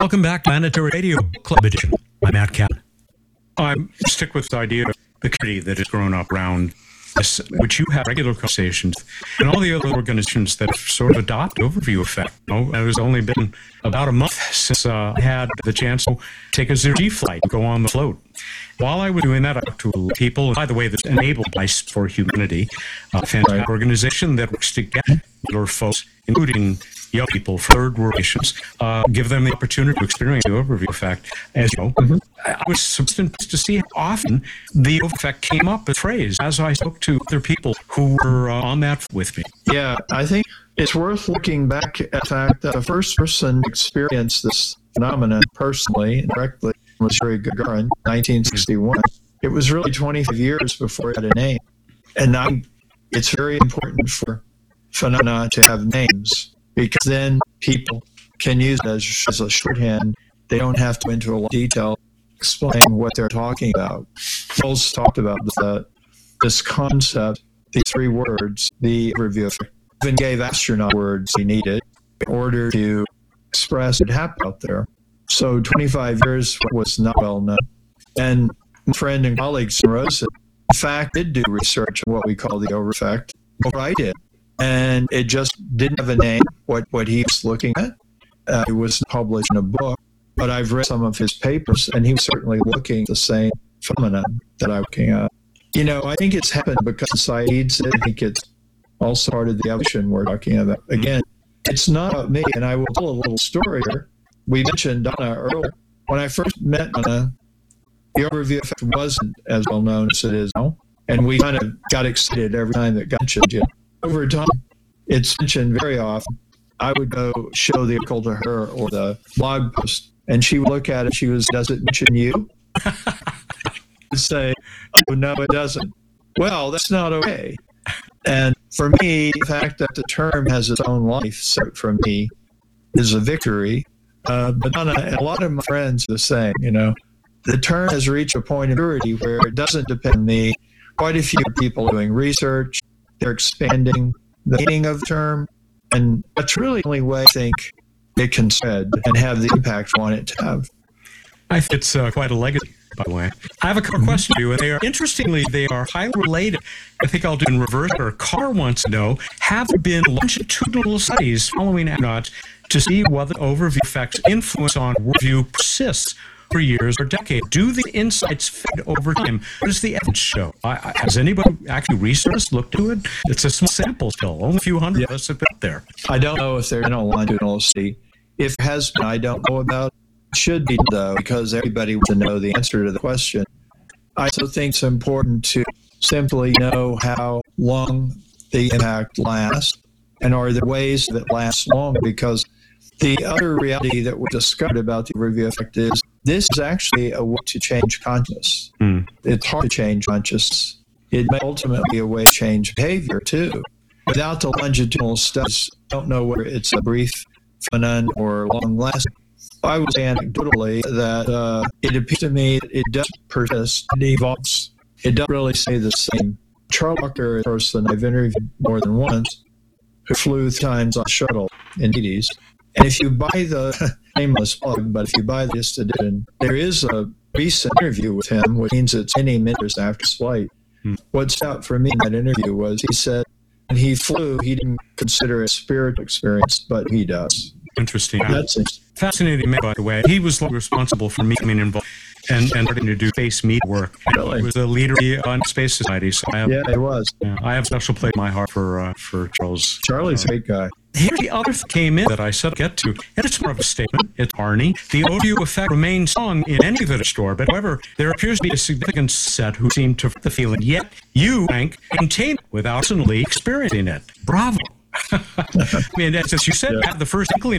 Welcome back to Planetary Radio Club Edition. I'm Matt Kaplan. I stick with the idea of the community that has grown up around this, which you have regular conversations, and all the other organizations that have sort of adopted overview effect. It was only been about a month since I had the chance to take a zero-G flight and go on the float. While I was doing that, I talked to people, and by the way, that's enabled by for Humanity, a fantastic organization that works to get regular folks, including young people from third world nations, give them the opportunity to experience the overview effect. As you know, I was surprised to see how often the overview effect came up as a phrase as I spoke to other people who were on that with me. Yeah, I think it's worth looking back at the fact that the first person to experience this phenomenon personally and directly was Yuri Gagarin, 1961. It was really 25 years before it had a name. And it's very important for phenomena to have names, because then people can use it as a shorthand. They don't have to go into a lot of detail explain what they're talking about. Wells talked about this concept, these three words, the overview effect. Even gave astronaut words he needed in order to express what happened out there. So 25 years was not well known. And my friend and colleague, Rosa, in fact, did do research on what we call the overview effect. What I did. And it just didn't have a name, what he was looking at. It was published in a book, but I've read some of his papers, and he was certainly looking at the same phenomenon that I'm looking at. You know, I think it's happened because society needs it. I think it's also part of the evolution we're talking about. Again, it's not about me, and I will tell a little story here. We mentioned Donna earlier. When I first met Donna, the overview effect wasn't as well known as it is now, and we kind of got excited every time it got mentioned. Over time, it's mentioned very often. I would go show the article to her or the blog post, and she would look at it. She was, "Does it mention you?" I'd say, "Oh, no, it doesn't." Well, that's not okay. And for me, the fact that the term has its own life, so for me, is a victory. But Donna and a lot of my friends are the same. You know, the term has reached a point of purity where it doesn't depend on me. Quite a few people doing research. They're expanding the meaning of the term, and that's really the only way I think it can spread and have the impact I want it to have. I think it's quite a legacy, by the way. I have a couple questions for you, and they are highly related. I think I'll do in reverse. Or Carr wants to know, have there been longitudinal studies following astronauts to see whether overview effects influence on worldview persists for years or decades? Do the insights fade over time? What does the evidence show? Has anybody actually researched, looked into it? It's a small sample still. Only a few hundred of us have been there. I don't know if there's no longitudinal study. If there has been, I don't know about. It should be, though, because everybody wants to know the answer to the question. I also think it's important to simply know how long the impact lasts, and are there ways that last long, because the other reality that we discovered about the overview effect is this is actually a way to change consciousness. It's hard to change consciousness. It may ultimately be a way to change behavior, too. Without the longitudinal studies, I don't know whether it's a brief phenomenon or long-lasting. I would say anecdotally that it appears to me that it does persist and evolves. It doesn't really stay the same. Charles Walker, a person I've interviewed more than once, who flew 3 times on a shuttle in the 80s. And if you buy the nameless plug, but if you buy this edition, there is a recent interview with him, which means it's many minutes after his flight. What stood out for me in that interview was he said when he flew, he didn't consider it a spiritual experience, but he does. Interesting. That's fascinating man, by the way. He was responsible for me coming involved and starting to do space media work. Really? He was the leader on Space Society. So he was. I have a special place in my heart for Charles. Charlie's a great guy. Here's the other thing came in that I said I'd get to, and it's more of a statement. It's Arnie. The overview effect remains strong in any visitor store, but however, there appears to be a significant set who seem to the feeling, yet you, Frank, maintain it without personally experiencing it. Bravo. I mean, as you said, the first inkling